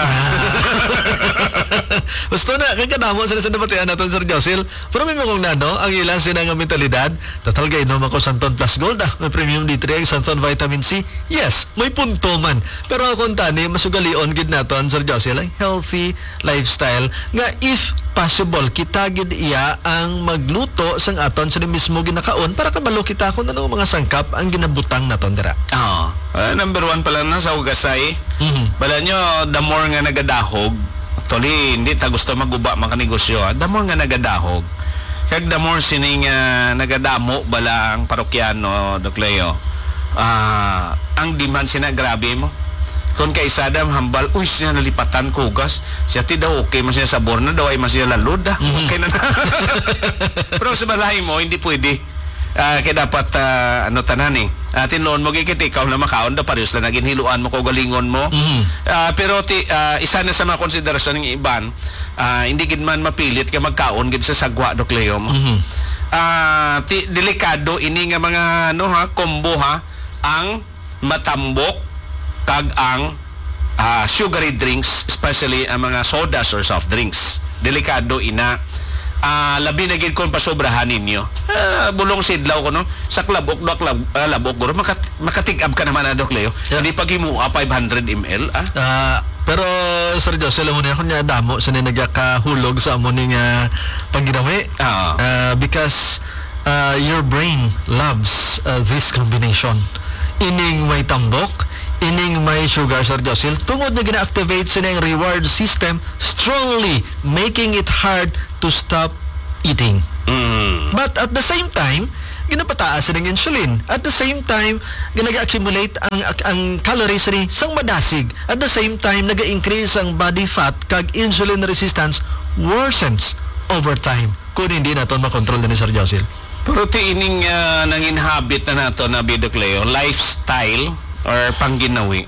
Gusto na, kaya kadamo sa nasa nabatian natin, Sir Josil. Pero may mga nano, ang ilan sila nga mentalidad, total gay no ako Santon Plus Gold, ah, may premium D three, Santon Vitamin C. Yes, may punto man. Pero kung tani, masugalion gid naton, Sir Josil, ay healthy lifestyle. Nga if possible, kita gid iya ang magluto sang aton sa mismo ginakaon para kabalo kita kung ano mga sangkap ang ginabutang naton dira. Oh. Uh, number one pala na sa ugasay. Mhm. Bala nyo, the more nga nagadahog, actually, hindi ta gusto maguba makanegosyo. Ah. The more nga nagadahog, kag the more sining uh, nagadamo bala ang parokyano, Doc Leo, ah, ang demand sina grabe mo. Kung kay Sadam hambal, uy, siya nalipatan ko gas. Siya ti daw, okay man siya sabor na daw, ay man siya lalod ah. Mhm. Okay na na. Pero sa balay mo, hindi pwede. Uh, kaya dapat, uh, ano tanan eh, uh, tinloon mo gigit, ikaw na makaon daw, parehas na naging hiluan mo ko galingon mo. Mhm. Uh, pero ti, uh, isa na sa mga konsiderasyon ng iban, uh, hindi gid man mapilit ka magkaon gid sa sagwa, Doc Leo mo. Mhm. Ah, ti, delikado ini nga mga ano ha, combo ha, ang matambok kag ang ah, sugary drinks, especially ang mga sodas or soft drinks. Delikado ina. Ah, labi na gid kon pasobrahan ninyo. Ah, bulong sidlaw ko no. Sa klabok do klab, ah, labok guro makat makatig-up ka naman na, Doc Leo. Yeah. Hindi pag himuha five hundred milliliters ah. Ah, pero Sir Jose, alam mo na ako niya damo sa nagakahulog sa amo ning uh, pagginawi. Ah. Uh, because uh, your brain loves uh, this combination. Ining may tambok, ining may sugar, Sir Josil, tungod na gina-activate sa yung reward system strongly, making it hard to stop eating. Mm. But at the same time, ginapataas ng insulin. At the same time, ginaga-accumulate ang ang calories ni sang madasig. At the same time, naga-increase ang body fat kag insulin resistance worsens over time kung hindi naton makontrol ni Sir Josil. Pero ti ining uh, nangin habit na nato na Doc Leo, lifestyle or pangginawi.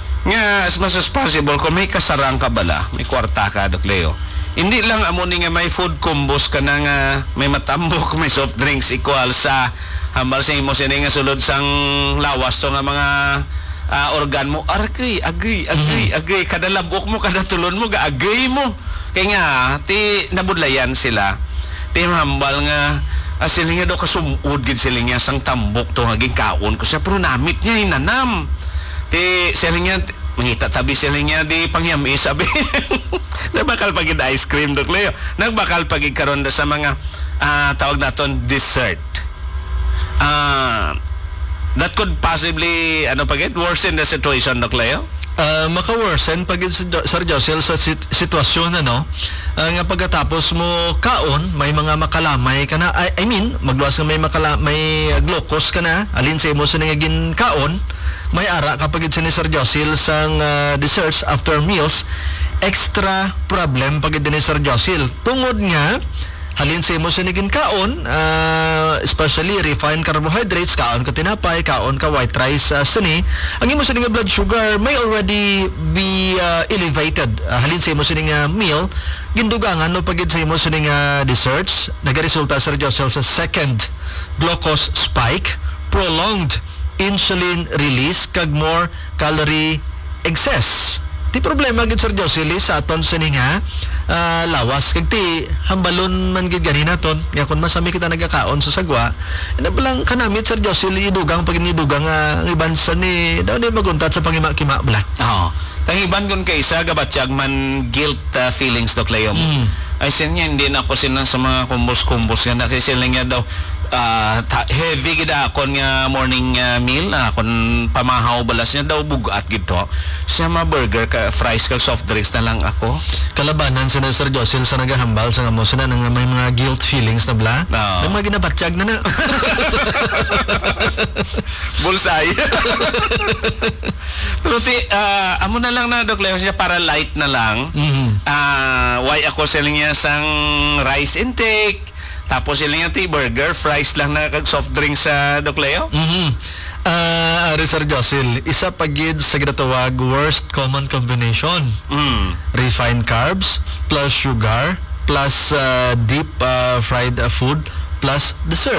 Nga as much as possible kung may kasarang ka bala, may kwarta ka, Doc Leo. Hindi lang amo ni nga may food combos ka na nga may matambok, may soft drinks equal sa hambal sa imo sini nga sulod sang lawas to nga mga uh, organ mo. Aragay, agay, agay, mm-hmm. agay. Kada labok mo, kada tulon mo, gaagay mo. Kaya nga, ti nabudlayan sila. Ti hambal nga Uh, sila nga daw kasumud gid sila nga sang tambok to haging kaon ko siya pero namit niya inanam ti sila nga mangita tabi sila nga di pangyami sabi nagbakal pagid ice cream, Doc Leo, nagbakal pagid karon sa mga uh, tawag naton dessert uh, that could possibly ano pagid worsen the situation, Doc Leo. Uh, maka-worsen pag Sir Josel sa sit- sitwasyon ano uh, nga pagkatapos mo kaon may mga makalamay ka na I, I mean magluwas nga may makala may uh, glucose ka na alin sa imo sa nangagin kaon may ara kapag sa ni Sir Josel sang uh, desserts after meals extra problem pag ni Sir Josel tungod nga halin sa imo sa naging kaon, uh, especially refined carbohydrates, kaon ka tinapay, kaon ka white rice, uh, sini, ang imo sa nga blood sugar may already be uh, elevated. Uh, halin sa imo sa nga meal, gindugangan no pagid sa imo sa nga desserts, nagaresulta sa Josel sa second glucose spike, prolonged insulin release, kag more calorie excess. Ti problema gid Sir Josely sa aton sa nga uh, lawas kag ti hambalon man gid gani naton nga kun masami kita nagakaon sa sagwa ina balang kanamit Sir Josely idugang pag inidugang uh, ang iban sa ni daw ni maguntat sa pangima-kima bala. Oo. Tangiban kun kay isa gabatsyag man guilt uh, feelings, Doc Leo. Mm. Ay sin niya hindi na ako sinan sa mga kumbos-kumbos nga kasi sila nga daw uh, ta- heavy gid akon nga morning uh, meal akon pamahaw balas niya daw bugat gid to. Siya ma burger ka fries kag soft drinks na lang ako. Kalabanan sa Sir Josel sa nagahambal sa amo sa nang may mga guilt feelings na bla. No. Nang mga ginabatsyag na na. Bulsay. Pero ti uh, amo na lang na, Doc Leo, siya para light na lang. Mhm. Ah, uh, why ako selling niya sang rice intake. Tapos sila nga ti burger, fries lang na kag soft drinks sa, Doc Leo. Mhm. Ah, uh, Sir Josel, isa pagid sa ginatawag worst common combination. Mm. Refined carbs plus sugar plus uh, deep uh, fried uh, food plus dessert.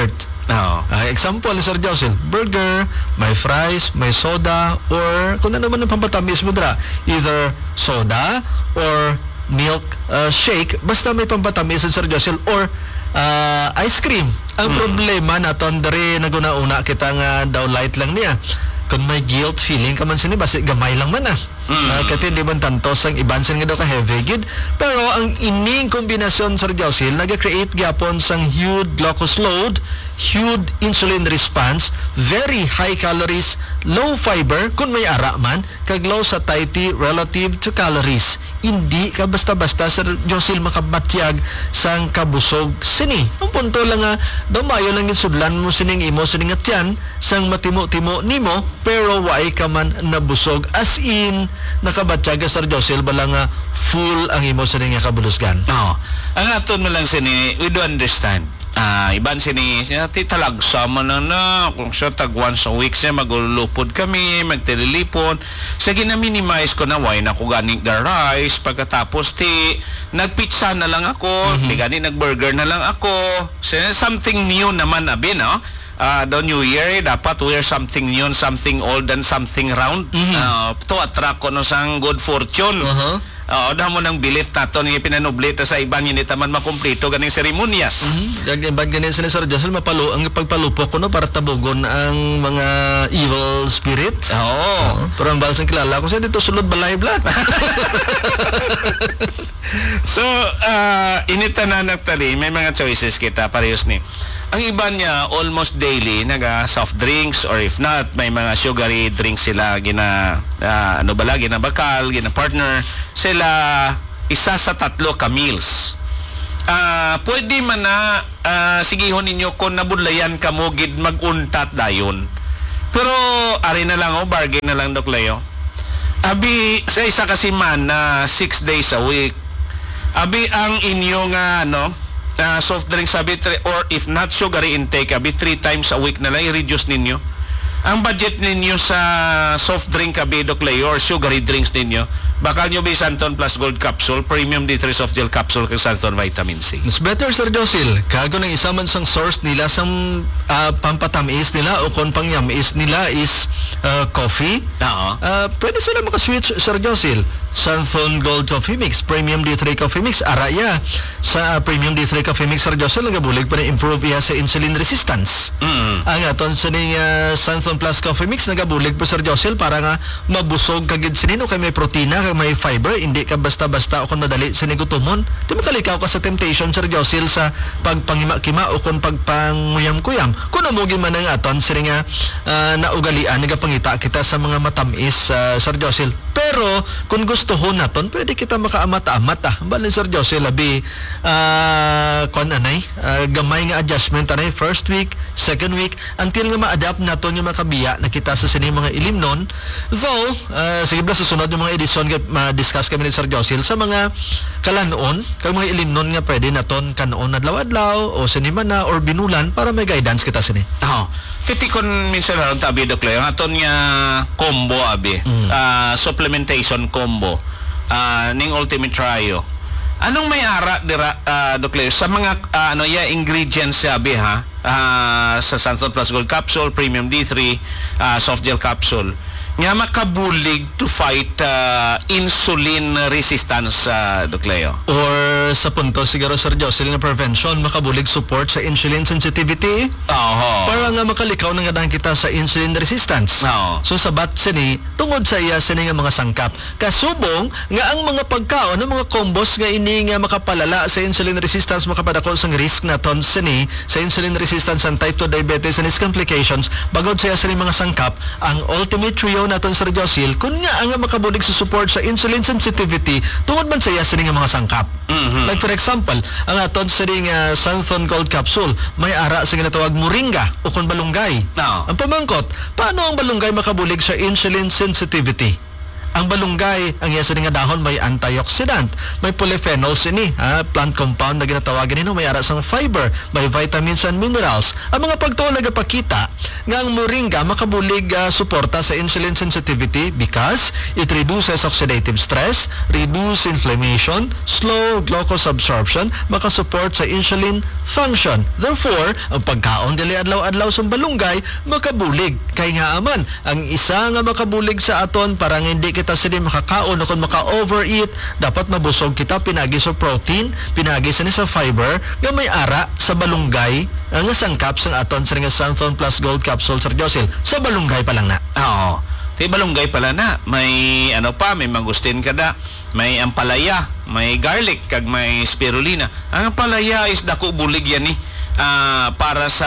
Oo. Ah, example ni Sir Josel, burger, may fries, may soda, or kung ano man ang pampatamis mo dra, either soda or milk uh, shake, basta may pampatamis Sir Josel, or uh, ice cream. Ang Mm. problema naton diri naguna-una kita nga daw light lang niya. Kung may guilt feeling ka man sini basi gamay lang man ah. Mm. Uh, kati di man tantos ang ibansin nga daw ka heavy gid, pero ang ining kombinasyon Sir Josil naga-create gyapon sang huge glucose load, huge insulin response, very high calories, low fiber kun may ara man, kag low satiety relative to calories. Hindi ka basta-basta Sir Josil makabatyag sang kabusog sini. Ang punto lang nga daw mayo lang yung sudlan mo sining imo sining nga tiyan sang matimo-timo nimo, pero waay ka man nabusog, as in nakabatyag ka Sir Josil bala nga full ang imo sining nga kabulusgan. Oo. Ang aton mo lang sini, we do understand. Ah, iban sini, siya ti talagsa man na na, kung siya tag once a week siya maglulupod kami, magtililipon. Sa gina-minimize ko na why na ko gani ga rice, pagkatapos ti nagpizza na lang ako, mm-hmm. ti gani nagburger na lang ako. So, something new naman abi, no? Uh, the new year, dapat wear something new, something old, and something round. Mm-hmm. Uh, to attract ko no sang good fortune. Uh-huh. Oo, uh, mo nang belief tato ni pinanoblita sa ibang yun itaman makumpleto ganing seremonyas. Mm-hmm. Bag ganin sila Sir Josel, mapalo, ang pagpalupok ko no, para tabugon ang mga evil spirit. Oo. Uh, pero ang balsang kilala ko siya dito sulod balay bla. So, uh, inita na nagtali, may mga choices kita parehas ni. Ang iba niya almost daily naga soft drinks, or if not may mga sugary drinks sila gina uh, ano bala gina bakal, gina partner sila isa sa tatlo ka meals. Ah, uh, pwede man na uh, sigihon ninyo kung nabudlayan ka mo gid maguntat dayon. Pero ari na lang o bargain na lang Dok Leo. Abi sa isa kasi man na uh, six days a week. Abi ang inyong uh, ano Uh, soft drinks sabi, or if not sugary intake, abi three times a week na lang i-reduce ninyo. Ang budget ninyo sa soft drink abi Dok Leo, or sugary drinks ninyo, bakal nyo ba Santon Plus Gold Capsule, Premium D three Soft Gel Capsule kag Santon Vitamin C. It's better Sir Josil, kago nang isa man sang source nila sang uh, pampatamis nila o kon pangyamis nila is uh, coffee. Oo. Uh, pwede sila makaswitch Sir Josil. Santon Gold Coffee Mix, Premium D three Coffee Mix, araya sa uh, Premium D three Coffee Mix Sir Josil nagabulig pa na improve iya sa insulin resistance. Mm. Ang aton sa ning uh, Santon Plus Coffee Mix nagabulig pa Sir Josil para nga mabusog kagid sinino kay may protina, kay may fiber, hindi ka basta-basta o kung madali sa nigutumon. Di makalikaw ka sa temptation Sir Josil sa pagpangima-kima o kung pagpanguyam-kuyam. Kung namugin man ang aton sa nga uh, naugalian nagapangita kita sa mga matamis uh, Sir Josil. Pero kung gusto ho naton, pwede kita makaamat-amat ah. Balin Sir Jose, labi uh, kon anay, uh, gamay nga adjustment anay, first week, second week, until nga ma-adapt naton yung makabiya na kita sa sini mga ilimnon. Though, uh, sige ba susunod yung mga edisyon ma-discuss kami ni Sir Jose sa mga kalanon, kag mga ilimnon nga pwede naton kanoon adlaw-adlaw o sinima na or binulan para may guidance kita sini. Oo. Kiti kon minsan ron tabi Dok Leo, aton nga combo abi. Mm. Uh, supplementation combo. Uh, ning Ultimate Trio. Anong may ara dira uh, Dok Leo sa mga uh, ano ya ingredients sabi ha? Uh, sa Santon Plus Gold Capsule, Premium D three, uh, Soft Gel Capsule. Nga makabulig to fight uh, insulin resistance uh, Dok Leo. Or sa punto siguro Sir Jocelyn na prevention, makabulig support sa insulin sensitivity. Oo. Para nga makalikaw na nga kita sa insulin resistance. Oo. So sabat sini tungod sa iya sini nga mga sangkap. Kasubong nga ang mga pagkaon ng mga combos nga ini nga makapalala sa insulin resistance, makapadakol sang risk naton sini sa insulin resistance and type two diabetes and its complications. Bagod sa iya sini mga sangkap, ang Ultimate Trio naton Sir Josil, kun nga ang makabulig sa support sa insulin sensitivity tungod man sa iya sini nga mga sangkap. Mm-hmm. Like for example, ang aton sa ring uh, Santon Gold Capsule, may ara sa ginatawag moringa o kon balunggay. No. Ang pamangkot, paano ang balunggay makabulig sa insulin sensitivity? Ang balunggay, ang iya sa nga dahon may antioxidant, may polyphenols ini, ha, plant compound na ginatawagan nino, may aras ang fiber, may vitamins and minerals. Ang mga pagtuon nagapakita nga ang moringa makabulig uh, suporta sa insulin sensitivity because it reduces oxidative stress, reduce inflammation, slow glucose absorption, makasupport sa insulin function. Therefore, ang pagkaon dili adlaw-adlaw sa balunggay makabulig kay nga aman ang isa nga makabulig sa aton para nga hindi kita sini makakaon o kung maka-overeat, dapat mabusog kita pinagi sa protein, pinagi sa ni sa fiber nga may ara sa balunggay ang sangkap sa aton sa nga Santhon Plus Gold Capsule, Sir Josil. Sa balunggay pa lang na. Oo. Ti balunggay pala na. May ano pa, may mangustin kada, may ampalaya, may garlic, kag may spirulina. Ang ampalaya is dako bulig yan ni ah, para sa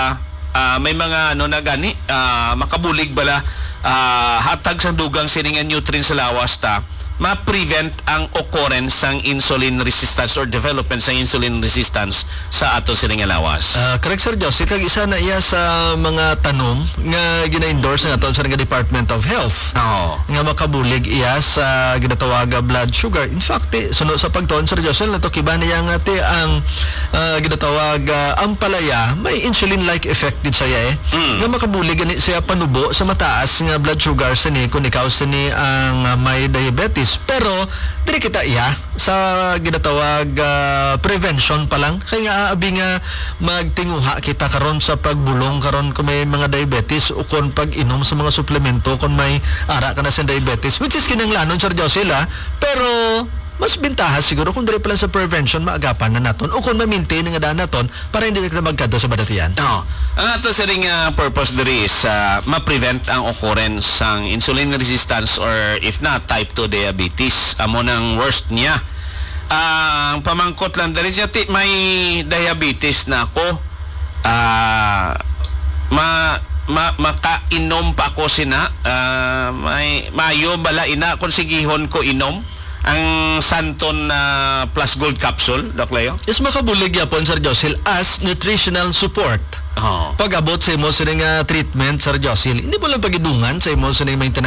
ah, may mga ano na gani, ah, makabulig bala ah, hatag sa dugang siningan nutrients sa lawas ta, ma-prevent ang occurrence ng insulin resistance or development sa insulin resistance sa ato siningan lawas. Uh, correct, Sir Joseph. Kag isa na iya sa mga tanom nga gina-endorse na aton sa nga Department of Health. Oo. Nga makabulig iya sa ginatawaga blood sugar. In fact, eh, sunod sa pagtuon, Sir Joseph, nato kiba niya nga ti ang uh, ginatawag uh, ampalaya, may insulin-like effect din siya eh. Mm. Nga makabulig gani siya panubo sa mataas nga blood sugar sa ni kung ikaw sa ni ang uh, may diabetes. Pero dili kita iya sa ginatawag uh, prevention pa lang kay nga abi nga magtinguha kita karon sa pagbulong karon kung may mga diabetes o kung pag-inom sa mga suplemento kung may ara ka na sa diabetes, which is kinanglanon, Sir Josela, pero mas bintaha siguro kung dili pa lang sa prevention maagapan na naton o kung ma-maintain nga daan naton para hindi na kita magkadto sa badatian. No. Ang ato sa ring uh, purpose diri is uh, ma-prevent ang occurrence ng insulin resistance or if not type two diabetes. Amo nang worst niya. Uh, ang pamangkot lang diri siya ti may diabetes na ako. Uh, ma ma makainom pa ako sina uh, may mayo bala ina kung sigihon ko inom ang Santon uh, Plus Gold Capsule, Doc Leo? Is makabulig yapon, Sir Josil, as nutritional support. Oh. Pag-abot sa imo sa nga treatment, Sir Josil, hindi mo lang pagidungan sa imo sa maintenance